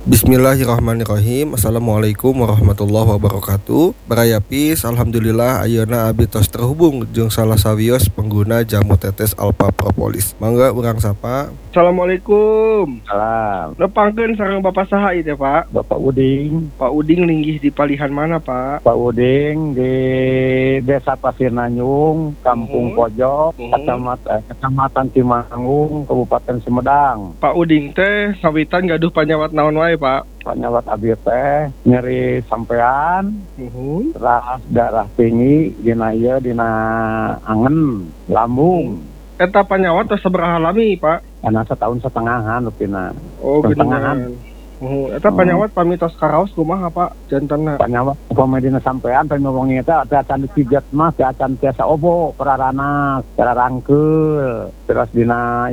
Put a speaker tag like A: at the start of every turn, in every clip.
A: Bismillahirrahmanirrahim. Assalamualaikum warahmatullahi wabarakatuh. Barayapis, alhamdulillah ayeuna abdi tos terhubung jeung salah sawios pengguna jamu tetes Alpha Propolis. Mangga urang sapa. Assalamualaikum.
B: Salam.
A: Nepangkeun sareng Bapak saha ieu teh, Pak?
B: Bapak Uding.
A: Pak Uding linggih di palihan mana, Pak?
B: Pak Uding di Desa Pasir Nanyung, Kampung Pojok, Kecamatan Cimangung, Kabupaten Sumedang.
A: Pak Uding teh ngawitan gaduh panyawat naon wae, Pak?
B: Panyawat abdi teh nyeri sampean, terus darah tinggi dina angen, lambung.
A: Eta panyawat tos sabaraha lami, Pak?
B: Karena setahun setengahan lupina.
A: Oh, geuningan. Eta panyawat pamitos karaos kumaha, Pak? Jantenna.
B: Panyawat pamedina sampean pamewongi eta acan dipijet mah teh acan tiasa obo peraranas, rangkeul. Terus dina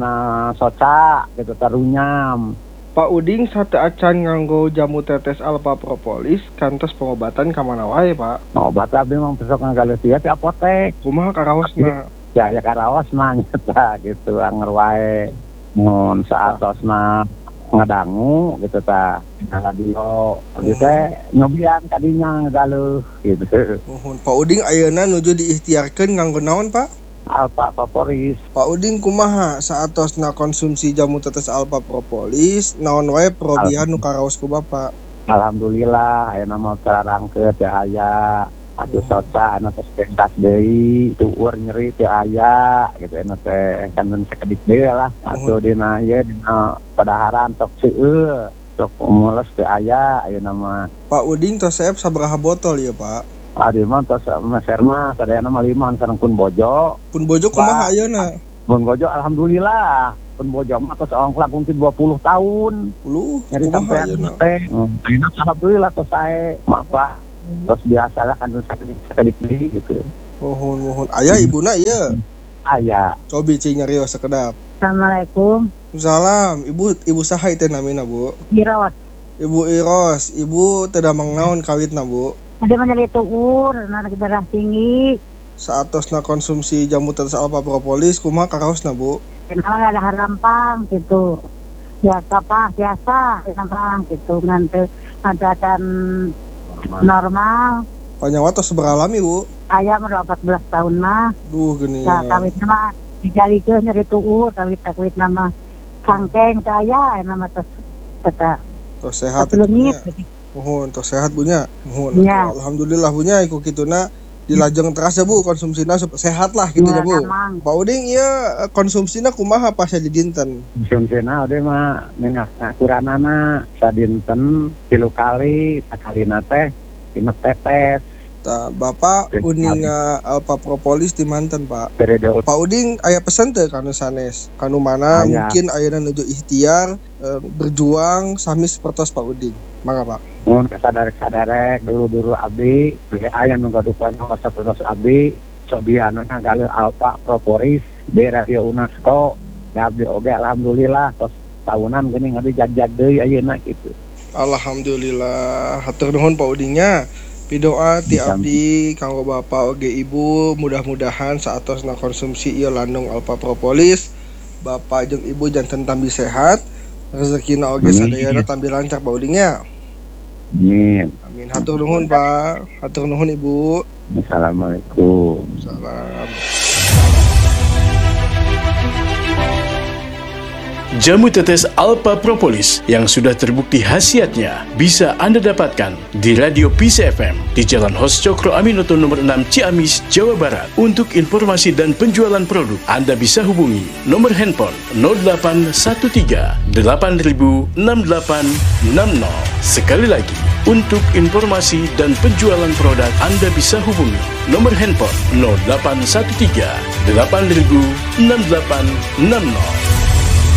B: soca gitu tarunyam.
A: Pak Uding sate acan nganggo jamu tetes Alpha Propolis kantos pengobatan ka mana wae, Pak?
B: Obat abdi mah besok ngagaleus di apotek.
A: Kumaha karaosna?
B: Ya karaos mah nyata gitu anger wae. Mun saatosna ngadangu gitu tah. Radio abdi teh nyobian kadinya ngagaleus gitu.
A: Pak Uding ayeuna nuju diikhtiarkeun nganggo naon, Pak?
B: Alpha Propolis.
A: Pak Uding kumaha saatosna konsumsi jamu tetes Alpha Propolis naon wae perobihan nu karaos ku Bapak?
B: Alhamdulillah ayeuna mah terarangkeun teh aya atuh soca anu tos pentas deui tueur nyeri teh aya gitu anu teh kangen sakedik deui lah atuh dina padaharan tok seueur tok mules teh aya ayeuna mah.
A: Pak Uding tos saep sabaraha botol ya, Pak?
B: Adi mah tos meser mah sadayana mah 5 sareng pun bojo.
A: Pun bojo kumaha ayeuna?
B: Pun bojo alhamdulillah. Pun bojo mah tos ongklak mungkin 20 tahun. Nyari sampean teh. Alhamdulillah tos sae mapa. Tos biasa lah kan sakedik deui gitu.
A: Mohon. Aya ibuna ieu?
B: Aya.
A: Cobi cing nyarios sakedap.
C: Assalamualaikum.
A: Salam. Ibu saha teh namina, Bu?
C: Iros.
A: Ibu Iros. Ibu teu damang naon kawitna, Bu?
C: Ada menjadi tuur, anak darah tinggi.
A: Saatosna konsumsi jamu tetes Alpha Propolis kumaha karaosna, Bu?
C: Kenal ada harampang gitu. Biasa harampang gitu. Nanti ada dan normal.
A: Panyawat tos sabaraha lami, Bu?
C: Ayam udah 14 tahun mah.
A: Duh geuning.
C: Ya kawitna mah dijalikeun nyeri tuur, kawit nama sangkeng saya nama tos kata.
A: Tos sehat. Mohon tos sehat bunya. Mohon. Ya. Alhamdulillah bunya iku kituna dilajeng teras ya, Bu, konsumsina sehat lah gitu ya, Bu. Pak Uding ieu konsumsina kumaha pas di dinten?
B: Konsumsina ode mah nengah ukuranana sadinten 3 kali, sakalina teh 5 tetes.
A: Tah, Bapak uning Alpha Propolis di manten, Pak.
B: Periode.
A: Pak Uding aya pesen teh kanu sanes? Kanu mana mungkin ayeuna nuju ikhtiar berjuang sami sapertos Pak Uding. Mangga, Pak.
B: Mun sadarek dulu abdi, aya nu gaduhan sapertos abdi, sobiana ngagaleus Alpha Propolis di Radio UNESCO. Da abdi oge alhamdulillah tos tahunan geuning abdi jag deui ayeuna kitu.
A: Alhamdulillah. Hatur nuhun Pak Udingnya. Pidoa ti abdi kanggo Bapak oge Ibu, mudah-mudahan saatosna konsumsi ieu landung Alpha Propolis, Bapak jeung Ibu janten tambi sehat, rezekina oge sadayana tambi lancar Pak Udingnya.
B: Amin.
A: Amin. Hatur nuhun Pak. Hatur nuhun Ibu.
B: Assalamualaikum.
A: Salam.
D: Jamu tetes Alpha Propolis yang sudah terbukti khasiatnya bisa Anda dapatkan di Radio Peace FM di Jalan Hos Cokro Aminoto nomor 6 Ciamis, Jawa Barat. Untuk informasi dan penjualan produk, Anda bisa hubungi nomor handphone 0813 8000 6860. Sekali lagi, untuk informasi dan penjualan produk, Anda bisa hubungi nomor handphone 0813 8000 6860.